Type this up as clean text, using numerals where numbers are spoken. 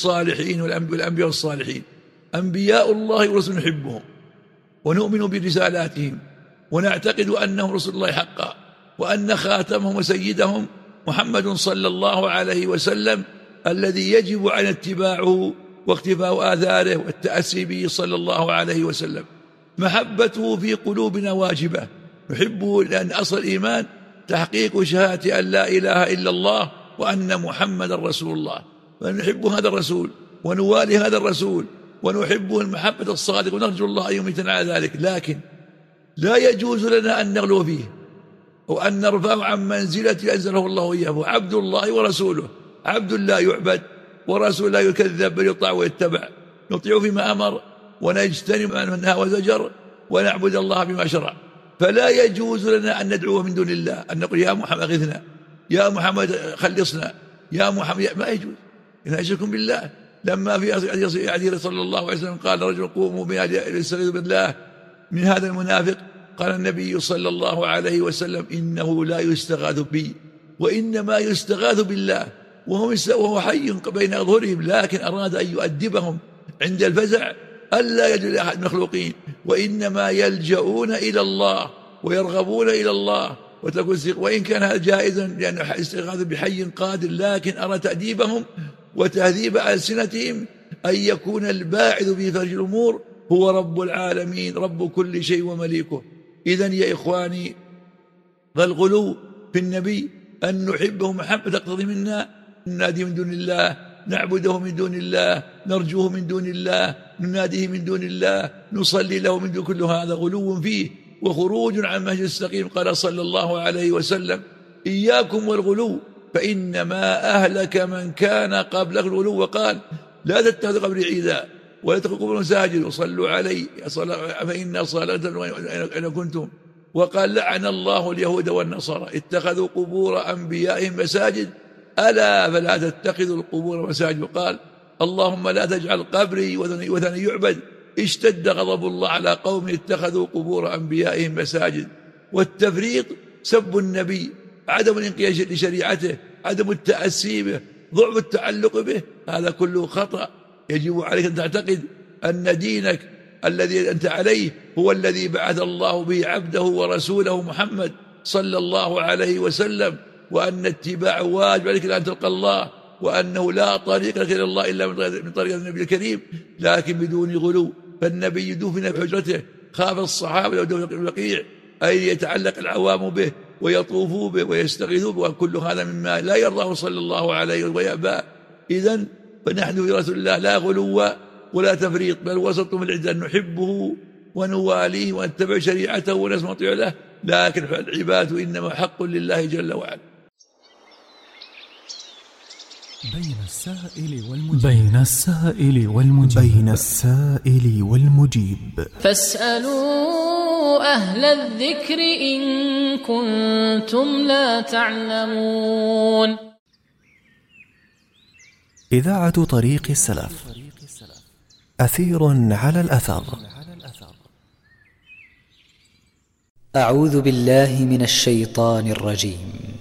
الصالحين والأنبياء والصالحين. أنبياء الله ورسله نحبهم ونؤمن برسالاتهم ونعتقد أنهم رسول الله حقا، وأن خاتمهم وسيدهم محمد صلى الله عليه وسلم الذي يجب على اتباعه واقتفاء آثاره والتأسي به صلى الله عليه وسلم. محبته في قلوبنا واجبة، نحبه لأن أصل الإيمان تحقيق شهادة أن لا إله إلا الله وأن محمد رسول الله، فنحب هذا الرسول ونوالي هذا الرسول ونحبه المحبة الصادقة ونرجو الله أن يميتنا على ذلك. لكن لا يجوز لنا أن نغلو فيه أو أن نرفعه عن منزلة أنزله الله إياه. عبد الله ورسوله، عبد لا يعبد ورسول لا يكذب بل يطاع ويتبع، نطيع فيما أمر ونجتنب ما نهى وزجر ونعبد الله بما شرع. فلا يجوز لنا أن ندعوه من دون الله، أن نقول يا محمد أغثنا، يا محمد خلصنا، يا محمد، ما يجوز. إنه يشرك بالله. لما في حديث صلى الله عليه وسلم قال رجل قوموا بنا لنستغيث بالله من هذا المنافق، قال النبي صلى الله عليه وسلم إنه لا يستغاث بي وإنما يستغاث بالله وهو حي بين أظهرهم، لكن أراد أن يؤدبهم عند الفزع ألا يلجأ لأحد المخلوقين، وإنما يلجؤون إلى الله ويرغبون إلى الله وإن كان هذا جائزا لأنه استغاث بحي قادر، لكن أرى تأديبهم وتهذيب ألسنتهم أن يكون الباعث في فرج الأمور هو رب العالمين رب كل شيء ومليكه. إذن يا إخواني، فالغلو في النبي أن نحبه محبة تقتضي منا نناديه من دون الله، نعبده من دون الله، نرجوه من دون الله، نناديه من دون الله، نصلي له من دون، كل هذا غلو فيه وخروج عن منهج السقيم. قال صلى الله عليه وسلم إياكم والغلو فإنما أهلك من كان قبل الغلو، وقال لا تتخذوا قبري عيدا ولا تقوموا مساجد وصلوا علي فإن صلاة أين كنتم. وقال لعن الله اليهود والنصارى اتخذوا قبور أنبيائهم مساجد ألا فلا تتخذوا القبور مساجد. وقال اللهم لا تجعل قبري وثنا يعبد. اشتد غضب الله على قوم اتخذوا قبور أنبيائهم مساجد. والتفريط سب النبي، عدم الانقياد لشريعته، عدم التأسي به، ضعف التعلق به، هذا كله خطأ. يجب عليك أن تعتقد أن دينك الذي أنت عليه هو الذي بعث الله به عبده ورسوله محمد صلى الله عليه وسلم، وأن اتباع واجب عليك أن تلقى الله، وأنه لا طريق لك إلى الله إلا من طريق النبي الكريم، لكن بدون غلو. فالنبي دفن في حجرته، خاف الصحابة لو دفن في البقيع أن يتعلق العوام به ويطوفوا به ويستغيثوا به، وكل هذا مما لا يرضاه صلى الله عليه ويأبى. إذن فنحن في رسول الله لا غلو ولا تفريط، بل وسط من العدة، نحبه ونواليه ونتبع شريعته ونسمع نطيع له، لكن العباد إنما حق لله جل وعلا. بين السائل والمجيب فاسألوا أهل الذكر إن كنتم لا تعلمون. إذاعة طريق السلف، أثير على الأثر. أعوذ بالله من الشيطان الرجيم.